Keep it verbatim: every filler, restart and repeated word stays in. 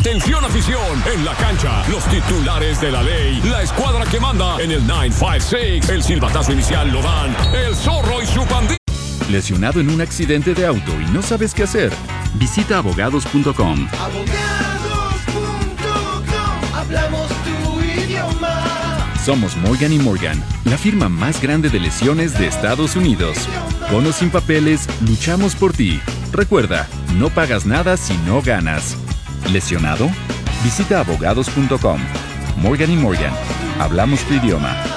Atención afición, en la cancha, los titulares de la ley, la escuadra que manda en el nueve cinco seis, el silbatazo inicial lo dan el Zorro y su pandilla. ¿Lesionado en un accidente de auto y no sabes qué hacer? Visita abogados punto com. abogados punto com, hablamos tu idioma. Somos Morgan y Morgan, la firma más grande de lesiones de Estados Unidos. Con o sin papeles, luchamos por ti. Recuerda, no pagas nada si no ganas. ¿Lesionado? Visita abogados punto com. Morgan y Morgan, hablamos tu idioma.